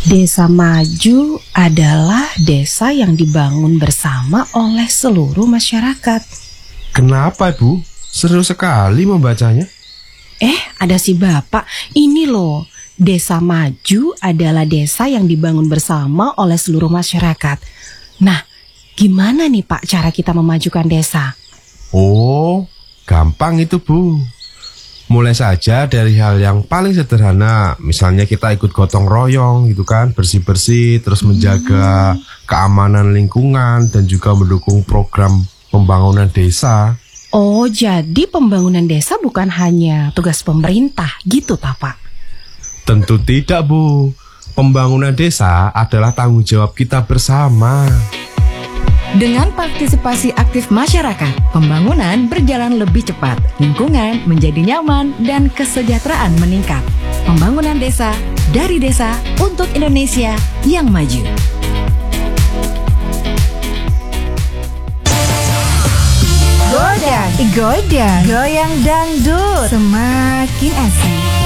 Desa maju adalah desa yang dibangun bersama oleh seluruh masyarakat. Kenapa, Bu? Seru sekali membacanya. Ada si Bapak. Ini loh, desa maju adalah desa yang dibangun bersama oleh seluruh masyarakat. Nah, gimana nih Pak cara kita memajukan desa? Oh, gampang itu, Bu. Mulai saja dari hal yang paling sederhana. Misalnya kita ikut gotong royong gitu kan, bersih-bersih, terus menjaga keamanan lingkungan dan juga mendukung program pembangunan desa. Oh, jadi pembangunan desa bukan hanya tugas pemerintah gitu Pak? Tentu tidak, Bu. Pembangunan desa adalah tanggung jawab kita bersama. Dengan partisipasi aktif masyarakat, pembangunan berjalan lebih cepat, lingkungan menjadi nyaman, dan kesejahteraan meningkat. Pembangunan desa, dari desa, untuk Indonesia yang maju. Goyang dangdut, semakin asik.